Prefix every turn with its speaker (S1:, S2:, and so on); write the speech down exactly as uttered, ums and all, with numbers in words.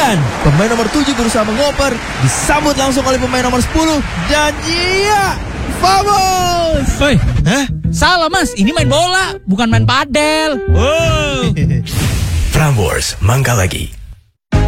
S1: Dan pemain nomor tujuh berusaha mengoper, disambut langsung oleh pemain nomor sepuluh. Dan iya, vamos.
S2: Hei, hah? Salah mas, ini main bola, bukan main padel.
S1: Oh.
S3: Prambors, Mangga Lagi.